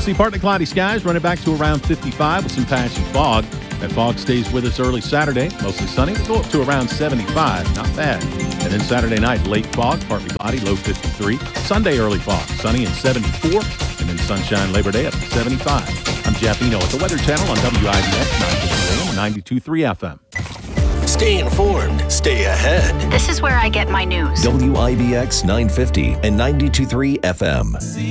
See partly cloudy skies running back to around 55 with some patchy fog. That fog stays with us early Saturday, mostly sunny. We'll go up to around 75, not bad. And then Saturday night, late fog, partly cloudy, low 53. Sunday, early fog, sunny and 74. And then sunshine Labor Day up to 75. I'm Jeff Eno at the Weather Channel on WIBX 950 AM and 92.3 FM. Stay informed, stay ahead. This is where I get my news. WIBX 950 and 92.3 FM.